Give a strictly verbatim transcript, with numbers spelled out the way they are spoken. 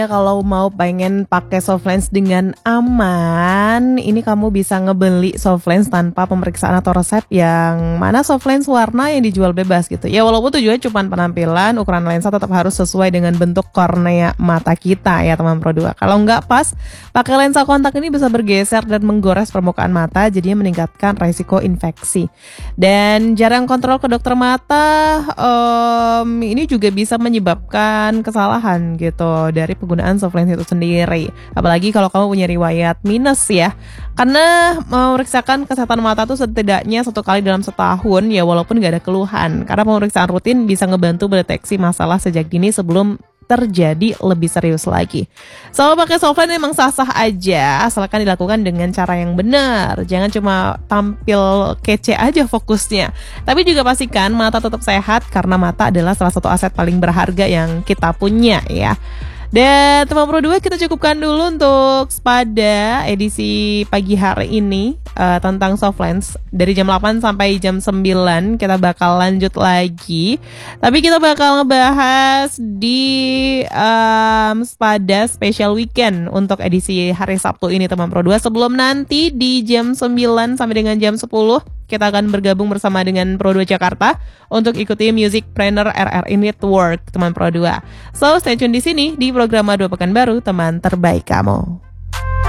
Kalau mau pengen pakai Softlens dengan aman, ini kamu bisa ngebeli Softlens tanpa pemeriksaan atau resep, yang mana Softlens warna yang dijual bebas gitu. Ya walaupun tujuannya cuma penampilan, ukuran lensa tetap harus sesuai dengan bentuk kornea mata kita ya teman Pro dua. Kalau nggak pas, pakai lensa kontak ini bisa bergeser dan menggores permukaan mata, jadinya meningkatkan resiko infeksi. Dan jarang kontrol ke dokter mata, um, ini juga bisa menyebabkan kesalahan gitu dari penggunaan Softlens itu sendiri. Apalagi kalau kamu punya riwayat minus ya. Karena memeriksakan kesehatan mata tuh setidaknya satu kali dalam setahun ya, walaupun gak ada keluhan. Karena pemeriksaan rutin bisa ngebantu mendeteksi masalah sejak dini sebelum terjadi lebih serius lagi. So pakai Softlens memang sah-sah aja, asalkan dilakukan dengan cara yang benar. Jangan cuma tampil kece aja fokusnya, tapi juga pastikan mata tetap sehat, karena mata adalah salah satu aset paling berharga yang kita punya ya. Dan teman Pro dua, kita cukupkan dulu untuk Spada edisi pagi hari ini uh, tentang Softlens. Dari jam delapan sampai jam sembilan kita bakal lanjut lagi. Tapi kita bakal ngebahas di um, Spada Special Weekend untuk edisi hari Sabtu ini teman Pro dua. Sebelum nanti di jam sembilan sampai dengan jam sepuluh kita akan bergabung bersama dengan Pro dua Jakarta untuk ikuti Music Planner R R I Network teman Pro dua. So stay tune di sini di program Dua Pekan Baru, teman terbaik kamu.